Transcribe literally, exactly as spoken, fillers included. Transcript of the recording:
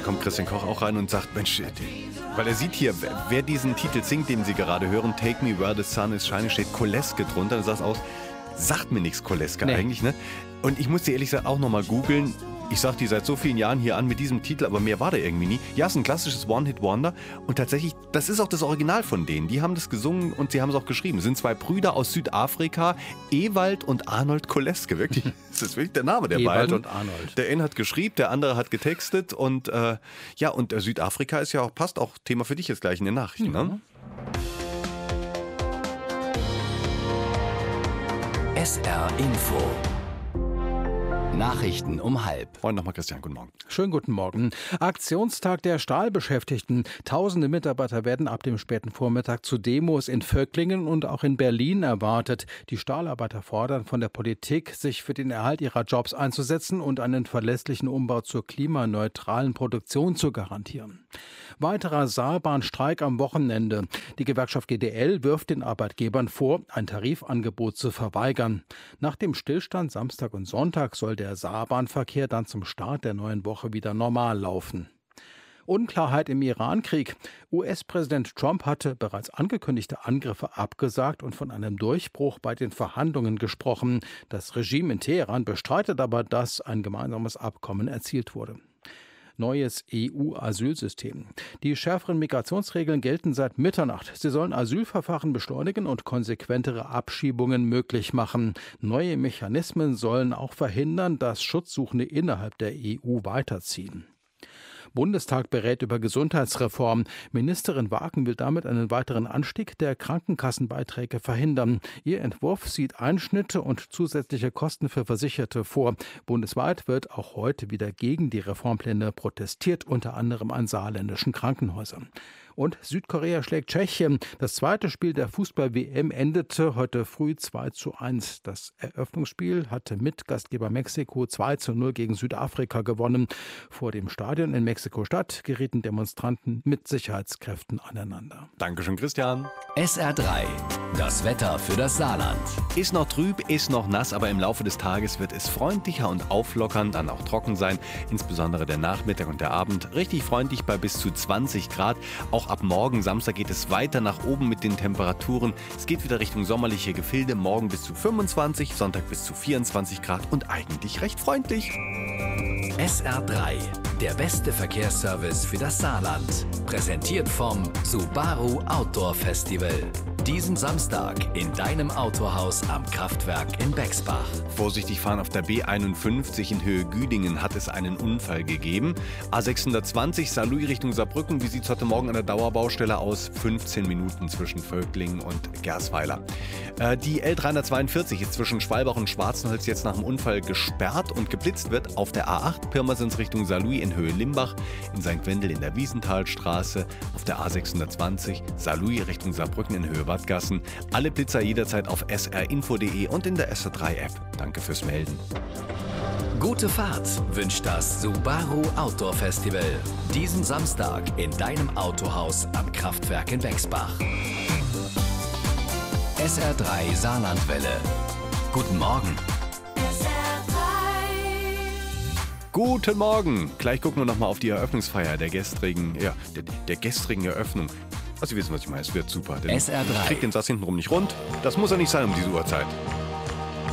kommt Christian Koch auch rein und sagt, Mensch, weil er sieht hier, wer diesen Titel singt, den Sie gerade hören, Take Me Where the Sun is Shining, steht Koleske drunter. Dann sagt aus, sagt mir nichts Koleske Nee. eigentlich, ne? Und ich musste ehrlich gesagt auch nochmal googeln. Ich sag die seit so vielen Jahren hier an mit diesem Titel, aber mehr war da irgendwie nie. Ja, es ist ein klassisches One-Hit-Wonder und tatsächlich, das ist auch das Original von denen. Die haben das gesungen und sie haben es auch geschrieben. Es sind zwei Brüder aus Südafrika, Ewald und Arnold Koleske. Wirklich, das ist wirklich der Name der Ewald beiden. und Arnold. Der eine hat geschrieben, der andere hat getextet und äh, ja, und äh, Südafrika ist ja auch, passt auch Thema für dich jetzt gleich in den Nachrichten, Ja. ne? S R Info. Nachrichten um halb. Moin nochmal Christian, guten Morgen. Schönen guten Morgen. Aktionstag der Stahlbeschäftigten. Tausende Mitarbeiter werden ab dem späten Vormittag zu Demos in Völklingen und auch in Berlin erwartet. Die Stahlarbeiter fordern von der Politik, sich für den Erhalt ihrer Jobs einzusetzen und einen verlässlichen Umbau zur klimaneutralen Produktion zu garantieren. Weiterer Saarbahnstreik am Wochenende. Die Gewerkschaft G D L wirft den Arbeitgebern vor, ein Tarifangebot zu verweigern. Nach dem Stillstand Samstag und Sonntag soll der Saarbahnverkehr dann zum Start der neuen Woche wieder normal laufen. Unklarheit im Iran-Krieg. U S-Präsident Trump hatte bereits angekündigte Angriffe abgesagt und von einem Durchbruch bei den Verhandlungen gesprochen. Das Regime in Teheran bestreitet aber, dass ein gemeinsames Abkommen erzielt wurde. Neues E U-Asylsystem. Die schärferen Migrationsregeln gelten seit Mitternacht. Sie sollen Asylverfahren beschleunigen und konsequentere Abschiebungen möglich machen. Neue Mechanismen sollen auch verhindern, dass Schutzsuchende innerhalb der E U weiterziehen. Bundestag berät über Gesundheitsreform. Ministerin Wagen will damit einen weiteren Anstieg der Krankenkassenbeiträge verhindern. Ihr Entwurf sieht Einschnitte und zusätzliche Kosten für Versicherte vor. Bundesweit wird auch heute wieder gegen die Reformpläne protestiert, unter anderem an saarländischen Krankenhäusern. Und Südkorea schlägt Tschechien. Das zweite Spiel der Fußball-W M endete heute früh zwei zu eins. Das Eröffnungsspiel hatte mit Gastgeber Mexiko zwei zu null gegen Südafrika gewonnen. Vor dem Stadion in Mexiko-Stadt gerieten Demonstranten mit Sicherheitskräften aneinander. Dankeschön, Christian. S R drei. Das Wetter für das Saarland. Ist noch trüb, ist noch nass, aber im Laufe des Tages wird es freundlicher und auflockernd, dann auch trocken sein. Insbesondere der Nachmittag und der Abend. Richtig freundlich bei bis zu zwanzig Grad. Auch ab morgen Samstag geht es weiter nach oben mit den Temperaturen. Es geht wieder Richtung sommerliche Gefilde. Morgen bis zu fünfundzwanzig, Sonntag bis zu vierundzwanzig Grad und eigentlich recht freundlich. S R drei. Der beste Verkehrsservice für das Saarland. Präsentiert vom Subaru Outdoor Festival. Diesen Samstag in deinem Autohaus am Kraftwerk in Bexbach. Vorsichtig fahren auf der B einundfünfzig in Höhe Güdingen hat es einen Unfall gegeben. A sechshundertzwanzig Saarlouis Richtung Saarbrücken. Wie sieht es heute Morgen an der Dauerbaustelle aus? fünfzehn Minuten zwischen Völklingen und Gersweiler. Äh, die L dreihundertzweiundvierzig ist zwischen Schwalbach und Schwarzenholz jetzt nach dem Unfall gesperrt und geblitzt wird auf der A acht Pirmasens Richtung Saarlouis in Höhe Limbach, in Sankt Wendel in der Wiesenthalstraße, auf der A sechshundertzwanzig Saarlouis Richtung Saarbrücken in Höhe Wattgassen. Alle Blitzer jederzeit auf s r info punkt de und in der S R drei App. Danke fürs Melden. Gute Fahrt wünscht das Subaru Outdoor Festival. Diesen Samstag in deinem Autohaus am Kraftwerk in Bexbach. S R drei Saarlandwelle. Guten Morgen. Guten Morgen! Gleich gucken wir nochmal auf die Eröffnungsfeier der gestrigen, ja, der, der gestrigen Eröffnung. Also Sie wissen, was ich meine, es wird super. Denn S R drei. Ich krieg den Satz hintenrum nicht rund. Das muss ja nicht sein um diese Uhrzeit.